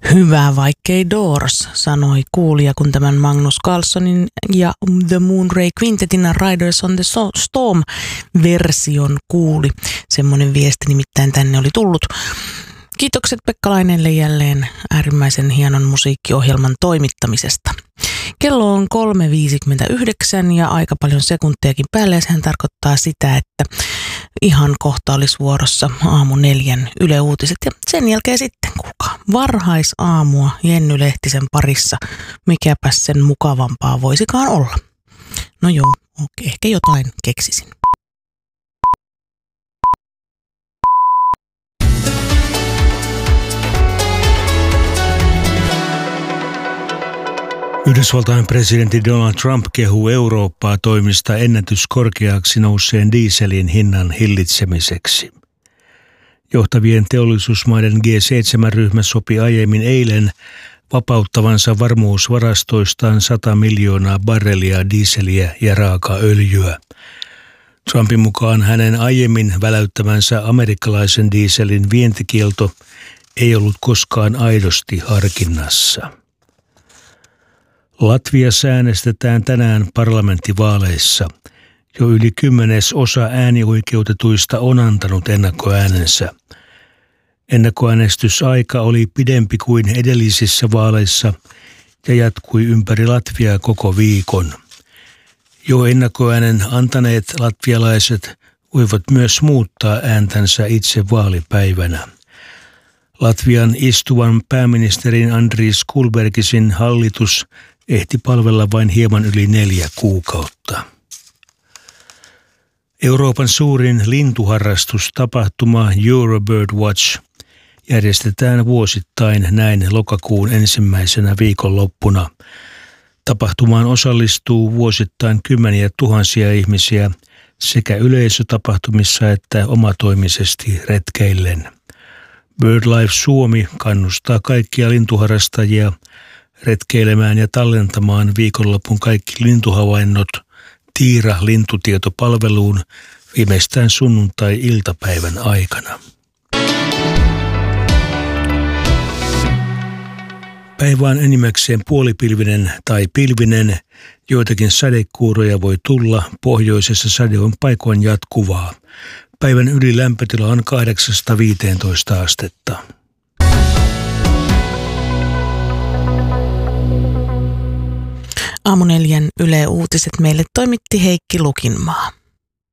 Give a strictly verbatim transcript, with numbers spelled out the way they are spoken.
Hyvä, vaikkei Doors, sanoi kuulija, kun tämän Magnus Carlsonin ja The Moonray Quintetin Riders on the Storm-version kuuli. Semmoinen viesti nimittäin tänne oli tullut. Kiitokset Pekka Lainelle jälleen äärimmäisen hienon musiikkiohjelman toimittamisesta. Kello on kolme viisikymmentäyhdeksän ja aika paljon sekuntiakin päälle, ja sehän tarkoittaa sitä, että ihan kohta olisi vuorossa aamu neljän Yle Uutiset. Ja sen jälkeen sitten, kuulkaa, varhaisaamua Jenny Lehtisen parissa. Mikäpäs sen mukavampaa voisikaan olla. No joo, ehkä jotain keksisin. Yhdysvaltain presidentti Donald Trump kehuu Eurooppaa toimista ennätyskorkeaksi nousseen dieselin hinnan hillitsemiseksi. Johtavien teollisuusmaiden G seitsemän-ryhmä sopi aiemmin eilen vapauttavansa varmuusvarastoistaan sata miljoonaa barrelia dieseliä ja raakaöljyä. Trumpin mukaan hänen aiemmin väläyttämänsä amerikkalaisen dieselin vientikielto ei ollut koskaan aidosti harkinnassa. Latviassa äänestetään tänään parlamenttivaaleissa. Jo yli kymmenes osa äänioikeutetuista on antanut ennakkoäänensä. Ennakkoäänestysaika oli pidempi kuin edellisissä vaaleissa ja jatkui ympäri Latviaa koko viikon. Jo ennakkoäänen antaneet latvialaiset voivat myös muuttaa ääntänsä itse vaalipäivänä. Latvian istuvan pääministerin Andris Kulbergisin hallitus ehti palvella vain hieman yli neljä kuukautta. Euroopan suurin lintuharrastustapahtuma Eurobird Watch järjestetään vuosittain näin lokakuun ensimmäisenä viikonloppuna. Tapahtumaan osallistuu vuosittain kymmeniä tuhansia ihmisiä sekä yleisötapahtumissa että omatoimisesti retkeillen. BirdLife Suomi kannustaa kaikkia lintuharrastajia retkeilemään ja tallentamaan viikonlopun kaikki lintuhavainnot Tiira-lintutietopalveluun viimeistään sunnuntai-iltapäivän aikana. Päivä on enimmäkseen puolipilvinen tai pilvinen. Joitakin sadekuuroja voi tulla. Pohjoisessa sade on paikoin jatkuvaa. Päivän ylilämpötila on kahdeksasta viiteentoista astetta. Aamu neljän Yle Uutiset meille toimitti Heikki Lukinmaa.